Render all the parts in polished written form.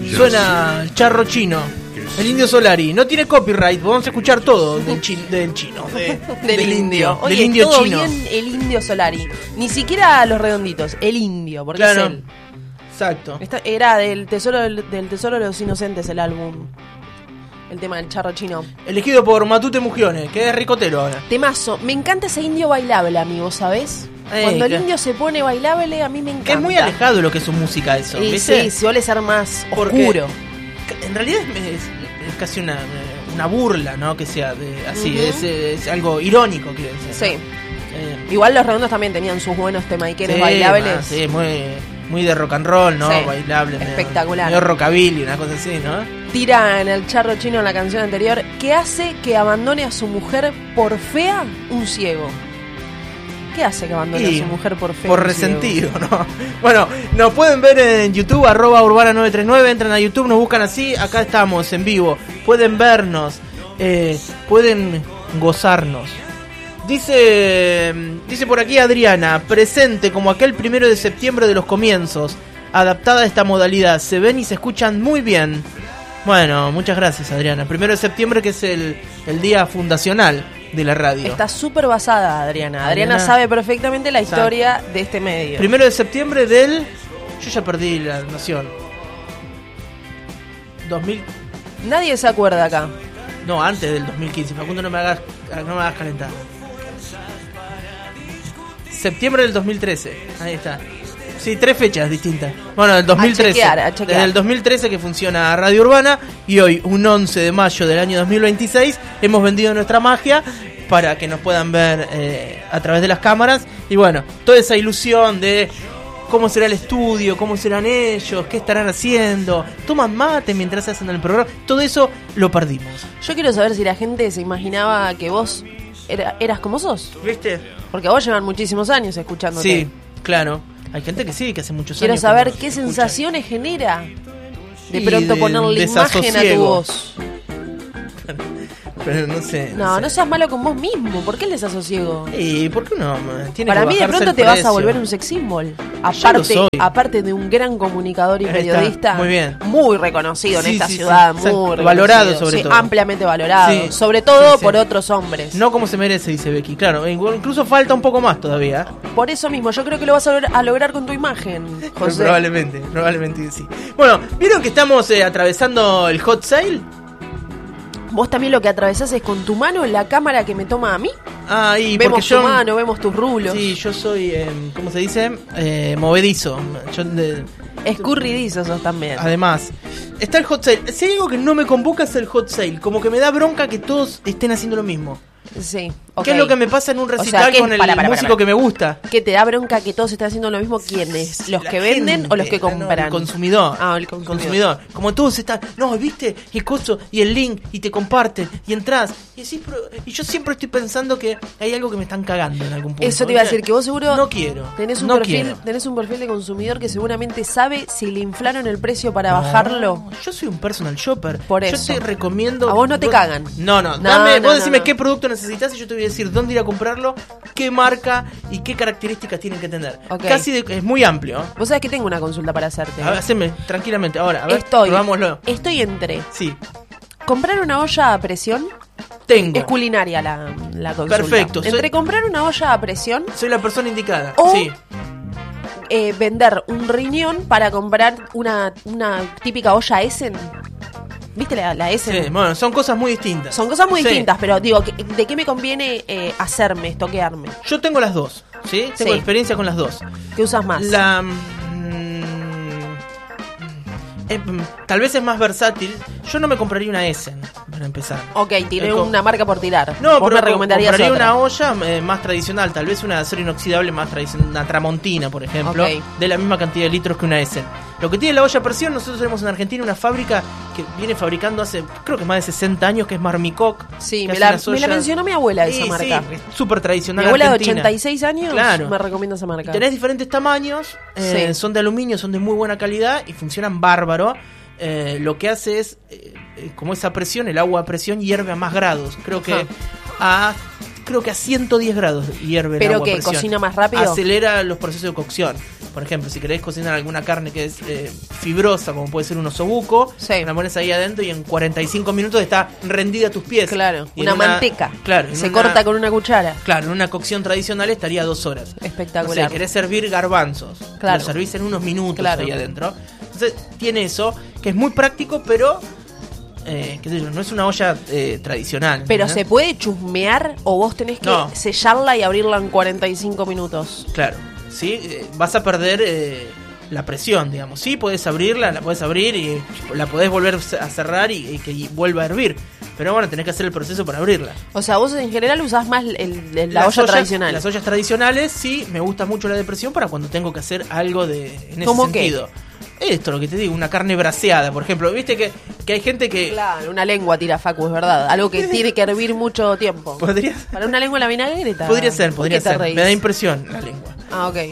Suena el Charro Chino, el Indio Solari. No tiene copyright, vamos a escuchar todo del chino, del indio. Oye, del indio todo chino. bien el Indio Solari. Ni siquiera los redonditos, el indio, porque Claro. es él. Exacto. Era del tesoro de los Inocentes el álbum. El tema del Charro Chino. Elegido por Matute Mugione, que es ricotero ahora. Temazo. Me encanta ese indio bailable, amigo, ¿sabés? Cuando el que- indio se pone bailable, a mí me encanta. Que es muy alejado de lo que es su música eso, Y ¿viste? sí, suele ser más Porque oscuro. En realidad es casi una burla, ¿no? Que sea así, Ujú. es algo irónico, quiero decir. Sí. ¿No? Igual los redondos también tenían sus buenos temaiqueros Sí, bailables. Sí, muy de rock and roll, ¿no? Sí, Bailable. espectacular. Medio rockabilly, una cosa así, ¿no? Tira en el Charro Chino en la canción anterior que hace que abandone a su mujer por fea un ciego. ¿Qué hace que abandone Y a su mujer por fea? por un ciego? resentido, ¿no? Bueno, nos pueden ver en YouTube, @urbana939, entran a YouTube, nos buscan así, acá estamos en vivo. Pueden vernos, pueden gozarnos. Dice por aquí Adriana, presente como aquel 1 de septiembre de los comienzos, adaptada a esta modalidad, se ven y se escuchan muy bien. Bueno, muchas gracias Adriana. 1 de septiembre que es el día fundacional de la radio. Está súper basada Adriana. Adriana Sabe perfectamente la historia de este medio. 1 de septiembre del... Yo ya perdí la noción. 2000... Nadie se acuerda acá. No, antes del 2015. Facundo, no me hagas calentar. Septiembre del 2013. Ahí está. Sí, 3 fechas distintas. Bueno, del 2013. A chequear. Desde el 2013 que funciona Radio Urbana. Y hoy, un 11 de mayo del año 2026, hemos vendido nuestra magia para que nos puedan ver a través de las cámaras. Y bueno, toda esa ilusión de cómo será el estudio, cómo serán ellos, qué estarán haciendo, toman mate mientras hacen el programa. Todo eso lo perdimos. Yo quiero saber si la gente se imaginaba que vos eras como sos. ¿Viste? Porque a vos llevan muchísimos años escuchándote. Sí, claro. Hay gente que sí, que hace muchos Quiero años. saber que qué nos escucha. sensaciones genera de Y pronto de ponerle imagen a tu desasosiego. voz. Pero no sé. No seas malo con vos mismo. ¿Por qué el desasosiego? ¿Y por qué no? Tiene Para que mí de bajarse pronto el te vas a precio. volver un sex symbol. Ya lo soy. Aparte de un gran comunicador y Ahí está, periodista. muy bien. Muy reconocido en Sí, esta sí, ciudad. sí, Muy exacto. reconocido. Valorado sobre Sí, todo. ampliamente valorado. Sí. Sobre todo Sí, sí. por otros hombres. No como se merece, dice Becky. Claro, incluso falta un poco más todavía. Por eso mismo, yo creo que lo vas a lograr con tu imagen, José. Probablemente que sí. Bueno, ¿vieron que estamos atravesando el hot sale? Vos también lo que atravesás es con tu mano la cámara que me toma a mí. Ah, y Vemos porque tu yo... mano, vemos tus rulos. Sí, yo soy, ¿cómo se dice? Movedizo. Escurridizo sos también. Además, está el hot sale. Si hay algo que no me convoca es el hot sale. Como que me da bronca que todos estén haciendo lo mismo. Sí, ¿Qué es lo que me pasa en un recital ¿qué? con el Para, músico que me gusta? ¿Que te da bronca que todos estén haciendo lo mismo? ¿Quiénes? ¿Los La que venden gente, o los que no, compran? el consumidor. Ah, el consumidor. Como todos están, no, viste, el coso y el link y te comparten y entras. Y decís, y yo siempre estoy pensando que hay algo que me están cagando en algún punto. Eso te iba a decir, que vos seguro No quiero. tenés un quiero. perfil de consumidor que seguramente sabe si le inflaron el precio para bajarlo. Yo soy un personal shopper. Por Yo eso. te recomiendo. A vos no te cagan. No, No, dame, no, vos decime no. qué producto necesitas y yo te voy a decir dónde ir a comprarlo, qué marca y qué características tienen que tener. Ok. Es muy amplio. Vos sabés que tengo una consulta para hacerte. A ver, haceme tranquilamente. Ahora, a ver, Estoy probámoslo. entre Sí, comprar una olla a presión. tengo. Es culinaria la consulta. Perfecto, Entre comprar una olla a presión Soy la persona indicada. O- Sí. vender un riñón para comprar una típica olla Essen. ¿Viste la Essen? Sí, bueno, son cosas muy distintas. Son cosas muy Sí. distintas, pero digo, ¿de qué me conviene hacerme, estoquearme? Yo tengo las dos, ¿sí? Tengo Sí. experiencia con las dos. ¿Qué usas más? Tal vez es más versátil. Yo no me compraría una Essen, para empezar. Ok, tiré Com- una marca por tirar. No, Vos pero me recomendarías compraría otra. una olla más tradicional, tal vez una de acero inoxidable más tradicional, una Tramontina, por ejemplo, Ok. de la misma cantidad de litros que una Essen. Lo que tiene la olla a presión, nosotros tenemos en Argentina una fábrica que viene fabricando hace, creo que más de 60 años, que es Marmicoc. Sí, que me hace la unas ollas- mencionó mi abuela esa Sí, marca. sí, es súper tradicional. Mi abuela de argentina. 86 años Claro. me recomienda esa marca. Y tenés diferentes tamaños, Sí. son de aluminio, son de muy buena calidad y funcionan bárbaro. Lo que hace es, como esa presión, el agua a presión hierve a más grados. Creo que a creo que a 110 grados hierve el ¿Pero agua a qué? presión. ¿Cocina más rápido? Acelera los procesos de cocción. Por ejemplo, si querés cocinar alguna carne que es fibrosa, como puede ser un osobuco, Sí. la pones ahí adentro y en 45 minutos está rendida a tus pies. Claro, Y una en manteca. Claro. Se corta con una cuchara. Claro, en una cocción tradicional estaría 2 horas. Espectacular. No sé, querés servir garbanzos. Claro. Los servís en unos minutos Claro. ahí adentro. Entonces, tiene eso, que es muy práctico, pero... qué sé yo, no es una olla tradicional. Pero ¿no? ¿se puede chusmear o vos tenés que No. sellarla y abrirla en 45 minutos? Claro, sí, vas a perder la presión, digamos. Sí, podés abrirla, la podés abrir y la podés volver a cerrar y que vuelva a hervir. Pero bueno, tenés que hacer el proceso para abrirla. O sea, vos en general usás más la Las olla ollas- tradicional. Las ollas tradicionales, sí, me gusta mucho la de presión para cuando tengo que hacer algo en ese ¿Cómo qué? sentido. Esto, lo que te digo, una carne braseada, por ejemplo. Viste que hay gente que... Claro, una lengua tira Facu, es verdad. Algo que tiene que hervir mucho tiempo. Podría, Para una lengua en la vinagreta. podría ser, ¿Por qué te ser. reís? Me da impresión la lengua. Ah, ok.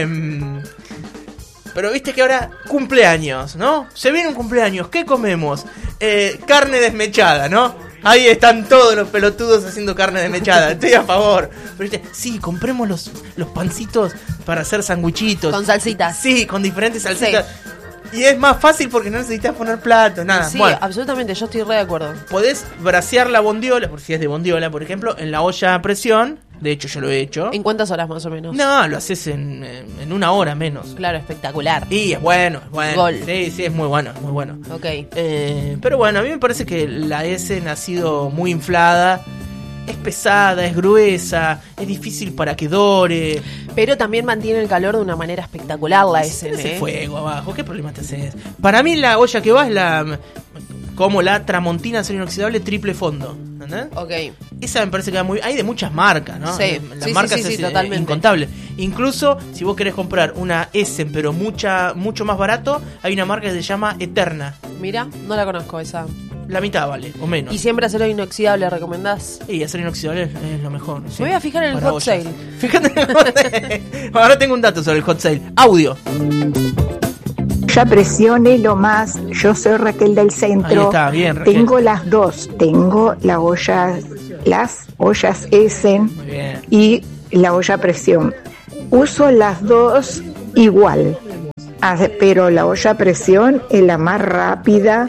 Pero viste que ahora cumpleaños, ¿no? Se viene un cumpleaños, ¿qué comemos? Carne desmechada, ¿no? Ahí están todos los pelotudos haciendo carne desmechada. Estoy a favor. Pero viste, sí, compremos los pancitos para hacer sandwichitos. Con salsitas. Sí, con diferentes salsitas. Y es más fácil porque no necesitas poner plato, nada. Sí, Bueno, absolutamente, yo estoy re de acuerdo. podés brasear la bondiola, por si es de bondiola, por ejemplo, en la olla a presión. De hecho, yo lo he hecho. ¿En cuántas horas más o menos? No, lo haces en 1 hora menos. Claro, espectacular. Y es bueno, es bueno. Gol. Sí, es muy bueno, es muy bueno. Ok. Pero bueno, a mí me parece que la Essen ha sido muy inflada. Es pesada, es gruesa, es difícil para que dore. Pero también mantiene el calor de una manera espectacular la SM. Ese fuego abajo, ¿qué problema te haces? Para mí la olla que va es como la Tramontina acero inoxidable triple fondo. ¿Entendés? Ok. Esa me parece que va muy... Hay de muchas marcas, ¿no? Sí. Las Sí, marcas sí, es totalmente. incontable. Incluso, si vos querés comprar una Essen, pero mucho más barato, hay una marca que se llama Eterna. Mira, no la conozco esa. La mitad vale, o menos. ¿Y siempre acero inoxidable recomendás? Y acero inoxidable es lo mejor. Sí. Me voy a fijar en el Para hot ollas. sale. Fíjate en el hot sale. Ahora tengo un dato sobre el hot sale. Audio. Ya presione lo más. Yo soy Raquel del Centro. Ahí está, bien, Raquel. Tengo las dos. Tengo las ollas Essen Muy bien. y la olla a presión. Uso las dos igual. Pero la olla a presión es la más rápida.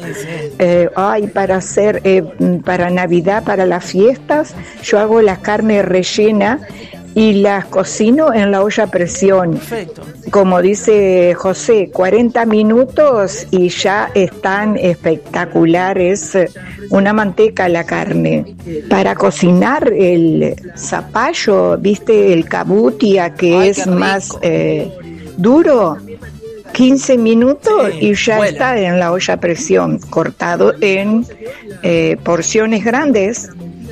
Para Navidad, para las fiestas, yo hago las carnes rellenas y las cocino en la olla a presión. Perfecto. Como dice José, 40 minutos y ya están espectaculares. Una manteca la carne. Para cocinar el zapallo, ¿viste? El cabutia, que Ay, es qué rico. más duro. 15 minutos Sí, y ya vuela. está en la olla a presión, cortado en porciones grandes.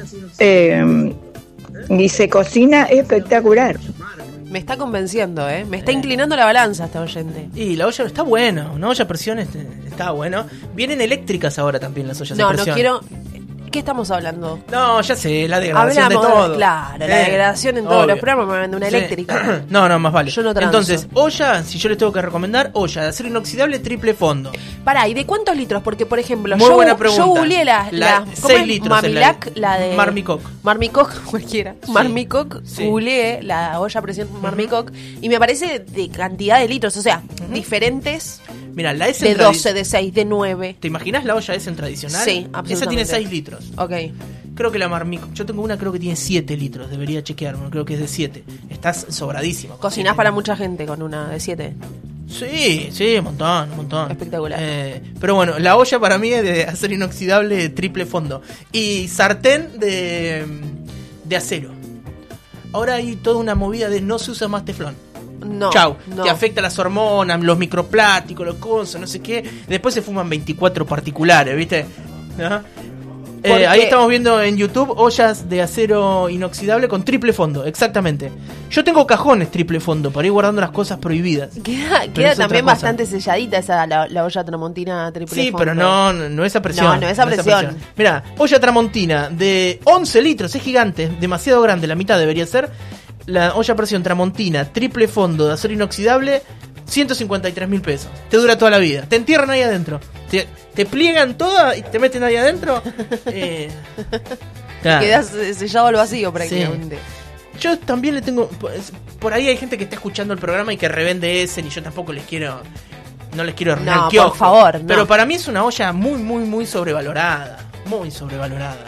Y se cocina espectacular. Me está convenciendo, ¿eh? Me está inclinando la balanza esta oyente. Y la olla está buena. Una olla a presión está bueno. Vienen eléctricas ahora también las ollas No, a no presión. quiero... ¿Qué estamos hablando? No, ya sé, la degradación Hablamos de todo. claro, la degradación en todos los programas, me vende una Sí. eléctrica. No, más vale. Yo no transo. Entonces, olla, si yo les tengo que recomendar, olla de acero inoxidable triple fondo. Pará, ¿y de cuántos litros? Porque, por ejemplo, Muy buena pregunta. yo googleé La- ¿cómo 6 es? litros Mamilac, es la de... Marmicoc. Marmicoc, cualquiera. Sí. Marmicoc, Sí. googleé la olla a presión Marmicoc y me parece de cantidad de litros, o sea, diferentes Mira, la S de 12, de 6, de 9. ¿Te imaginas la olla esa en tradicional? Sí, Esa absolutamente. tiene 6 litros. Ok. Creo que la Marmicoc, yo tengo una creo que tiene 7 litros, debería chequearme, creo que es de 7. Estás sobradísimo. con Cocinás 7. para mucha gente con una de 7. Sí, un montón. Espectacular. Pero bueno, la olla para mí es de acero inoxidable triple fondo. Y sartén de acero. Ahora hay toda una movida de no se usa más teflón. No. Chau, no. que afecta las hormonas, los microplásticos, los cosas, no sé qué. Después se fuman 24 particulares, ¿viste? Ajá. Porque- Ahí estamos viendo en YouTube ollas de acero inoxidable con triple fondo, exactamente. Yo tengo cajones triple fondo para ir guardando las cosas prohibidas. Queda Pero es otra también cosa. bastante selladita esa la olla tramontina triple Sí, fondo. pero no es a presión. No es a presión. Mira, olla tramontina de 11 litros, es gigante, demasiado grande, la mitad debería ser. La olla a presión tramontina, triple fondo de acero inoxidable, 153.000 pesos. Te dura toda la vida. Te entierran ahí adentro. Te pliegan toda y te meten ahí adentro. Claro. Quedás sellado al vacío prácticamente. Sí. Yo también le tengo... Por ahí hay gente que está escuchando el programa y que revende Essen y yo tampoco les quiero... No les quiero arruinar el kiosco. Por favor, no. Pero para mí es una olla muy, muy, muy sobrevalorada. Muy sobrevalorada.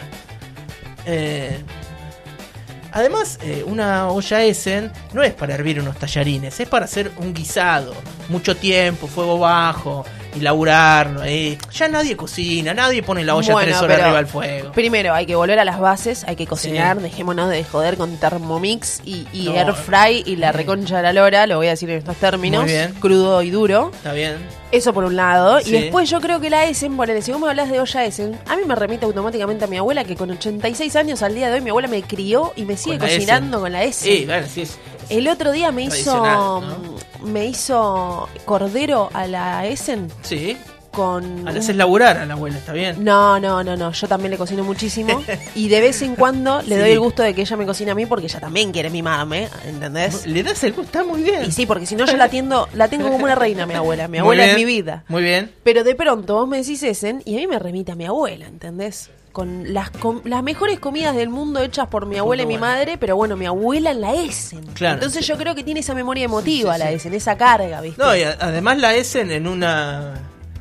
Además, una olla Essen no es para hervir unos tallarines, es para hacer un guisado. Mucho tiempo, fuego bajo y laburarlo. Ya nadie cocina, nadie pone la olla 3 horas arriba del fuego. Primero, hay que volver a las bases, hay que cocinar. Sí. Dejémonos de joder con Thermomix y Air Fry y la reconcha de la lora, lo voy a decir en estos términos. Muy bien. Crudo y duro. Está bien. Eso por un lado. Sí. Y después yo creo que la Essen, ponele, si vos me hablas de olla Essen, a mí me remite automáticamente a mi abuela, que con 86 años al día de hoy, mi abuela me crió y me sigue cocinando con la Essen. Sí, bueno, sí. El otro día me hizo, ¿no? Me hizo cordero a la Essen. Sí. Con... Le haces laburar a la abuela, ¿está bien? No, yo también le cocino muchísimo. Y de vez en cuando le doy el gusto de que ella me cocine a mí, porque ella también quiere mimarme, ¿entendés? Le das el gusto, está muy bien. Y sí, porque si no yo la tengo como una reina, mi abuela. Mi abuela es mi vida. Muy bien. Pero de pronto vos me decís Essen y a mí me remite a mi abuela, ¿entendés? Con las mejores comidas del mundo hechas por mi abuela y mi madre, pero bueno, mi abuela en la Essen. Claro. Entonces yo creo que tiene esa memoria emotiva la Essen, esa carga, ¿viste? No, y además la Essen en una...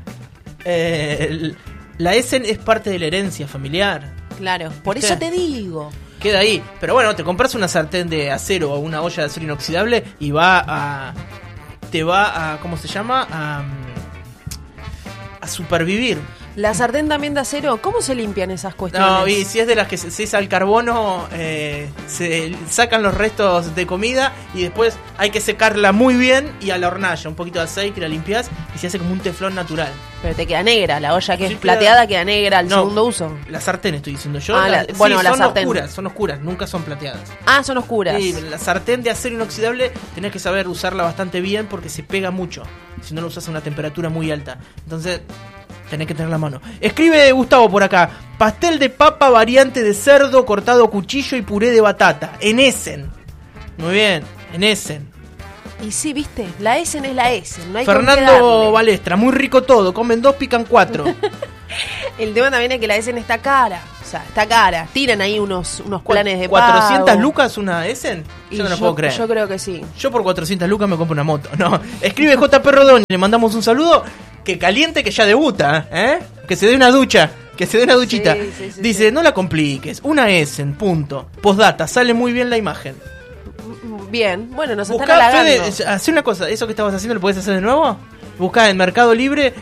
la Essen es parte de la herencia familiar. Claro, por eso te digo. Queda ahí. Pero bueno, te compras una sartén de acero o una olla de acero inoxidable y te va a ¿cómo se llama? A supervivir. La sartén también de acero, ¿cómo se limpian esas cuestiones? No, y si es de las que se es al carbono, se sacan los restos de comida y después hay que secarla muy bien y a la hornalla, un poquito de aceite, la limpias y se hace como un teflón natural. Pero te queda negra, la olla que es plateada queda negra al segundo uso. La sartén estoy diciendo yo. La sartén. Son oscuras, nunca son plateadas. Ah, son oscuras. Sí, la sartén de acero inoxidable tenés que saber usarla bastante bien porque se pega mucho. Si no la usas a una temperatura muy alta. Entonces... tenés que tener la mano. Escribe Gustavo por acá. Pastel de papa, variante de cerdo, cortado a cuchillo y puré de batata. En Essen. Muy bien, en Essen. Y sí, viste, la Essen es la Essen. No hay Fernando Balestra, muy rico todo. Comen 2, pican 4. El tema también es que la Essen está cara. O sea, está cara. Tiran ahí unos planes de pago. 400 lucas una Essen. Yo no lo puedo creer. Yo creo que sí. Yo por 400 lucas me compro una moto. No. Escribe JP Rodoni, le mandamos un saludo. Que caliente, que ya debuta, ¿eh? Que se dé una ducha, que se dé una duchita. Sí, dice, sí. No la compliques, una Essen, punto. Postdata, sale muy bien la imagen. Bien, bueno, nos están halagando. Fede, hace una cosa, eso que estabas haciendo, ¿lo podés hacer de nuevo? Buscá en Mercado Libre,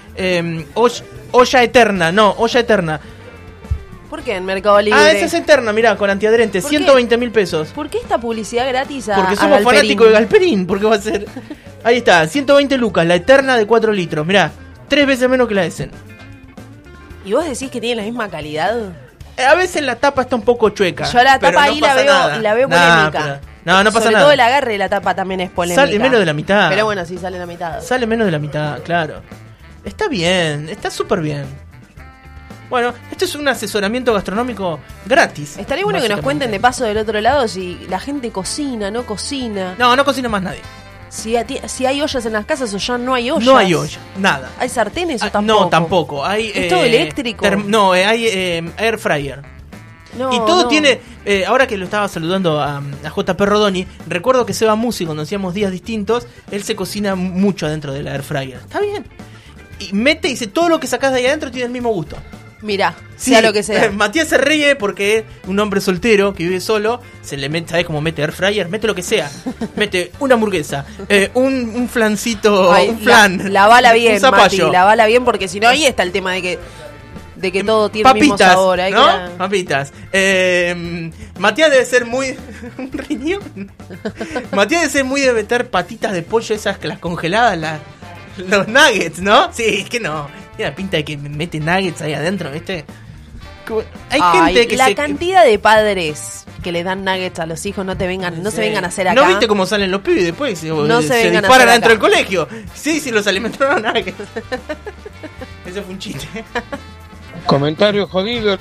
olla eterna, olla eterna. ¿Por qué en Mercado Libre? Ah, esa es eterna, mirá, con antiadherente, 120.000 pesos. ¿Por qué esta publicidad gratis Porque somos fanáticos de Galperín, porque va a ser... Ahí está, 120 lucas, la eterna de 4 litros, mirá, 3 veces menos que la Essen. ¿Y vos decís que tiene la misma calidad? A veces la tapa está un poco chueca. Yo la tapa ahí la veo polémica. No pasa nada. Sobre todo el agarre de la tapa también es polémica. Sale menos de la mitad. Pero bueno, sí, sale la mitad. Sale menos de la mitad, claro. Está bien, está súper bien. Bueno, esto es un asesoramiento gastronómico gratis. Estaría bueno que nos cuenten de paso del otro lado si la gente cocina, no cocina. No cocina más nadie. Si hay ollas en las casas o ya no hay ollas. No hay olla, nada. ¿Hay sartenes o tampoco? No, tampoco. ¿Es todo eléctrico? Hay air fryer. No, y todo tiene... ahora que lo estaba saludando a JP Rodoni, recuerdo que Seba Musi, cuando hacíamos días distintos, él se cocina mucho adentro del air fryer. Está bien. Y mete y dice, todo lo que sacás de ahí adentro tiene el mismo gusto. Mirá, sea lo que sea. Matías se ríe porque es un hombre soltero que vive solo. Se le mete, ¿sabes cómo mete air fryer? Mete lo que sea. Mete una hamburguesa, un flancito, un flan. La bala bien, Mati, la bala bien, porque si no ahí está el tema de que todo tiene papitas, el mismo sabor. ¿no? Papitas. Matías debe ser muy... ¿Un riñón? Matías debe ser muy de meter patitas de pollo, esas las congeladas, los nuggets, ¿no? Sí, es que no. Tiene la pinta de que mete nuggets ahí adentro, ¿viste? Hay gente que la cantidad de padres que le dan nuggets a los hijos no se vengan a hacer acá. ¿No viste cómo salen los pibes después? No se disparan adentro del colegio. Sí, los alimentaron nuggets. Eso fue un chiste. Comentario jodido.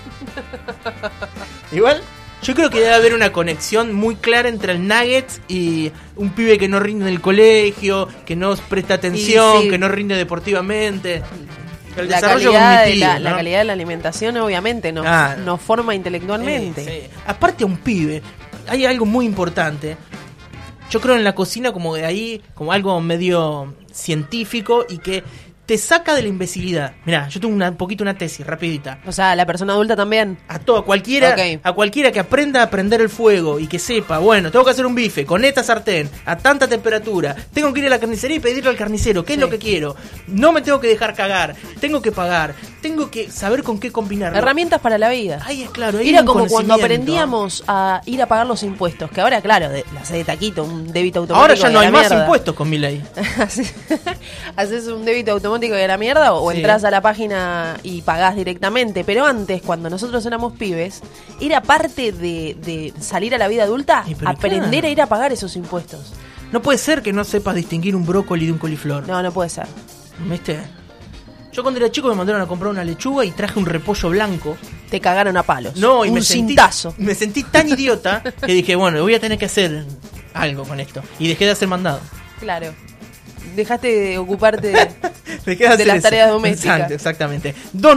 Igual, yo creo que debe haber una conexión muy clara entre el nuggets y un pibe que no rinde en el colegio, que no presta atención, que no rinde deportivamente. El la desarrollo calidad cognitivo, la ¿no? calidad de la alimentación obviamente nos forma intelectualmente. Sí. Aparte a un pibe, hay algo muy importante. Yo creo en la cocina como de ahí, como algo medio científico y que te saca de la imbecilidad. Mirá, yo tengo un poquito una tesis rapidita. O sea, la persona adulta también. A cualquiera que aprenda a prender el fuego y que sepa, bueno, tengo que hacer un bife con esta sartén a tanta temperatura, tengo que ir a la carnicería y pedirle al carnicero qué es lo que quiero, no me tengo que dejar cagar, tengo que pagar, tengo que saber con qué combinarlo. Herramientas para la vida. Ahí es claro, ahí era hay un como cuando conocimiento. aprendíamos a ir a pagar los impuestos, que ahora, claro, la haces de taquito, un débito automático. Ahora ya no de hay la más mierda. impuestos con mi ley. Haces un débito automático de la mierda o Sí. entras a la página y pagás directamente. Pero antes, cuando nosotros éramos pibes, era parte de salir a la vida adulta, pero aprender claro. a ir a pagar esos impuestos. No puede ser que no sepas distinguir un brócoli de un coliflor. No puede ser. ¿Viste? Yo cuando era chico me mandaron a comprar una lechuga y traje un repollo blanco. Te cagaron a palos. No, y un cintazo. Me sentí tan idiota que dije, bueno, voy a tener que hacer algo con esto. Y dejé de hacer mandado. Claro. Dejaste de ocuparte Dejé de hacer las eso. tareas domésticas. Exacto, exactamente.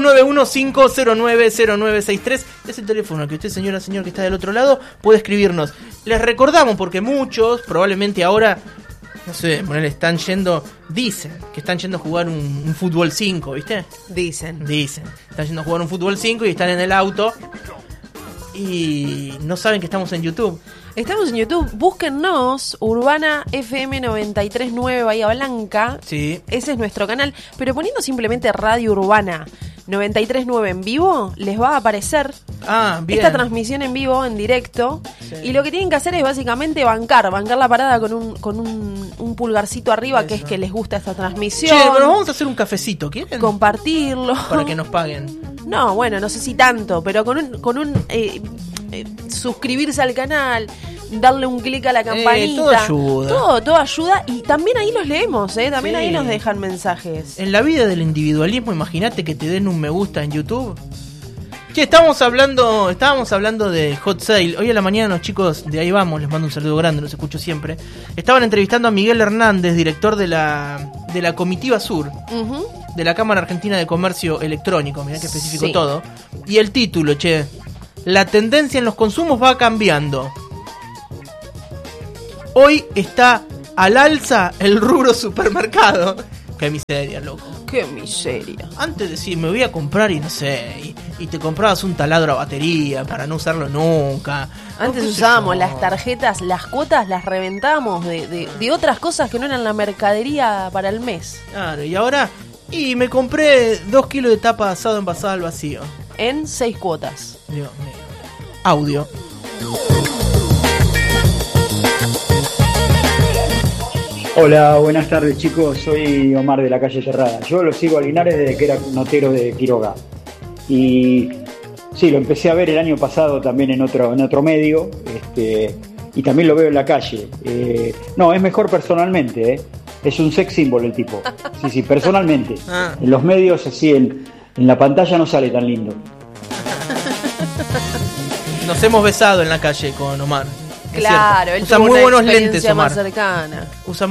291-509-0963 es el teléfono que usted, señora, señor, que está del otro lado, puede escribirnos. Les recordamos, porque muchos, probablemente ahora, no sé, están yendo, dicen que están yendo a jugar un fútbol 5, ¿viste? Dicen. Están yendo a jugar un fútbol 5 y están en el auto y no saben que estamos en YouTube. Estamos en YouTube, búsquennos, Urbana FM 93.9 Bahía Blanca. Sí. Ese es nuestro canal, pero poniendo simplemente Radio Urbana 93.9 en vivo, les va a aparecer Bien. esta transmisión en vivo, en directo. Sí. Y lo que tienen que hacer es básicamente bancar la parada con un pulgarcito arriba, Eso. que es que les gusta esta Che, transmisión. pero vamos a hacer un cafecito, ¿quieren? Compartirlo. Para que nos paguen. No, bueno, no sé si tanto, pero con un suscribirse al canal, darle un clic a la campanita. todo ayuda. Todo ayuda y también ahí los leemos, también Sí. ahí nos dejan mensajes. En la vida del individualismo, imagínate que te den un me gusta en YouTube. Che, estábamos hablando de Hot Sale. Hoy a la mañana los chicos de Ahí Vamos, les mando un saludo grande, los escucho siempre. Estaban entrevistando a Miguel Hernández, director de la Comitiva Sur, Ujú. de la Cámara Argentina de Comercio Electrónico, mirá que específico Sí. todo. Y el título, che, la tendencia en los consumos va cambiando. Hoy está al alza el rubro supermercado. Qué miseria, loco. Qué miseria. Antes de decir, me voy a comprar y no sé, y te comprabas un taladro a batería para no usarlo nunca. Antes No, qué sé usábamos yo. las tarjetas, las cuotas las reventábamos de otras cosas que no eran la mercadería para el mes. Claro, y ahora, y me compré 2 kilos de tapa de asado envasada al vacío. En 6 cuotas. Dios mío. Audio. Hola, buenas tardes chicos, soy Omar de la calle Terrada. Yo lo sigo a Linares desde que era notero de Quiroga. Y sí, lo empecé a ver el año pasado también en otro medio, y también lo veo en la calle. No, es mejor personalmente, es un sex symbol el tipo. Sí, personalmente. Ah. En los medios, así, en la pantalla no sale tan lindo. Nos hemos besado en la calle con Omar. Es Claro, cierto. él Usa tuvo muy una buenos experiencia lentes, Omar. más cercana. Usa